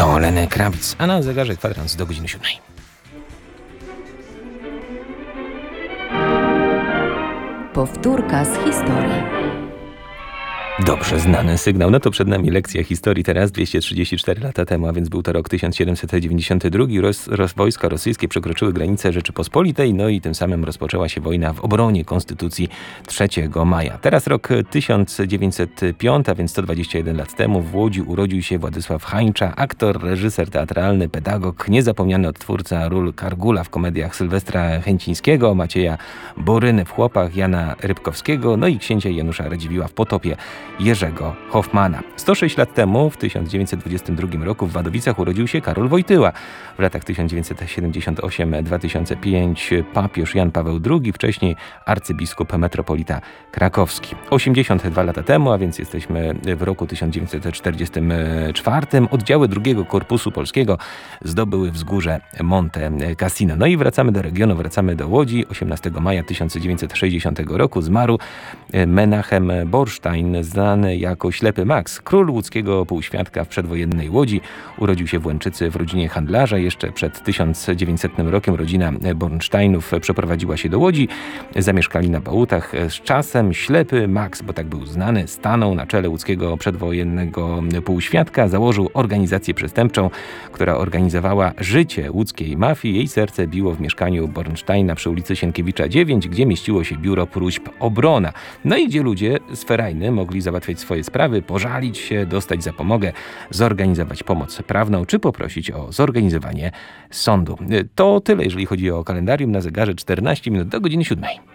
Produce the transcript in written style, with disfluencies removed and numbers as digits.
To Lenny Kravitz, a na zegarze kwadrans do godziny 7. Powtórka z historii. Dobrze znany sygnał. No to przed nami lekcja historii teraz, 234 lata temu, a więc był to rok 1792. Wojska rosyjskie przekroczyły granicę Rzeczypospolitej, no i tym samym rozpoczęła się wojna w obronie konstytucji 3 maja. Teraz rok 1905, a więc 121 lat temu w Łodzi urodził się Władysław Hańcza, aktor, reżyser teatralny, pedagog, niezapomniany odtwórca ról Kargula w komediach Sylwestra Chęcińskiego, Macieja Boryny w Chłopach, Jana Rybkowskiego, no i księcia Janusza Radziwiłła w Potopie Jerzego Hoffmana. 106 lat temu, w 1922 roku w Wadowicach urodził się Karol Wojtyła. W latach 1978-2005 papież Jan Paweł II, wcześniej arcybiskup metropolita krakowski. 82 lata temu, a więc jesteśmy w roku 1944, oddziały II Korpusu Polskiego zdobyły wzgórze Monte Cassino. No i wracamy do regionu, wracamy do Łodzi. 18 maja 1960 roku zmarł Menachem Bornstein, znany jako Ślepy Max, król łódzkiego półświadka w przedwojennej Łodzi. Urodził się w Łęczycy w rodzinie handlarza. Jeszcze przed 1900 rokiem rodzina Bornsteinów przeprowadziła się do Łodzi. Zamieszkali na Bałutach. Z czasem Ślepy Max, bo tak był znany, stanął na czele łódzkiego przedwojennego półświadka. Założył organizację przestępczą, która organizowała życie łódzkiej mafii. Jej serce biło w mieszkaniu Bornsteina przy ulicy Sienkiewicza 9, gdzie mieściło się biuro próśb Obrona. No i gdzie ludzie z ferajny mogli załatwiać swoje sprawy, pożalić się, dostać zapomogę, zorganizować pomoc prawną, czy poprosić o zorganizowanie sądu. To tyle, jeżeli chodzi o kalendarium. Na zegarze 14 minut do godziny 7.